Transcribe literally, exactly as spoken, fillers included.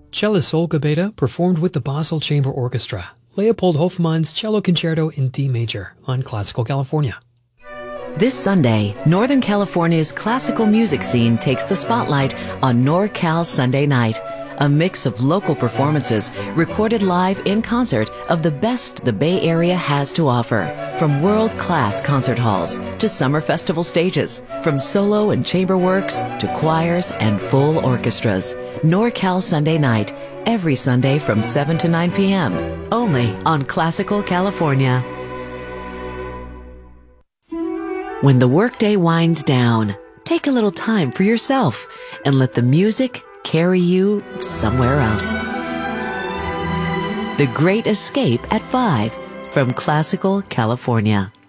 Cellist Olga Beta performed with the Basel Chamber Orchestra, Leopold Hofmann's Cello Concerto in D major on Classical California. This Sunday, Northern California's classical music scene takes the spotlight on NorCal Sunday Night, a mix of local performances recorded live in concert of the best the Bay Area has to offer. From world-class concert halls to summer festival stages, from solo and chamber works to choirs and full orchestras. NorCal Sunday Night, every Sunday from seven to nine p.m., only on Classical California. When the workday winds down, take a little time for yourself and let the music carry you somewhere else. The Great Escape at five from Classical California.